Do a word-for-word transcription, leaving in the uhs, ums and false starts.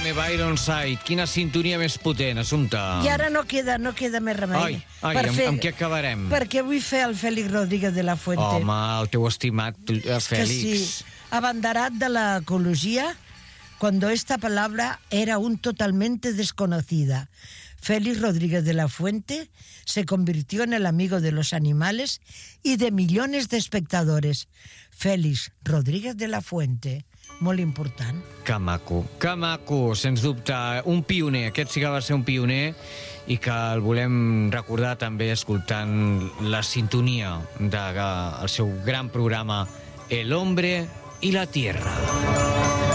Dame Ironside. Quina sintonia més potent, Assumpta. I ara no queda, no queda més remei. Ai, ai, per amb, fer, amb què acabarem? Perquè vull fer el Félix Rodríguez de la Fuente. Home, el teu estimat el Félix. Que sí, abanderat de la ecologia, cuando esta palabra era aún totalmente desconocida. Félix Rodríguez de la Fuente se convirtió en el amigo de los animales y de millones de espectadores. Félix Rodríguez de la Fuente, molt important. Que maco, que maco, sens dubte. Un pioner, aquest sí que va ser un pioner i que el volem recordar també escoltant la sintonia del seu gran programa El hombre y la tierra.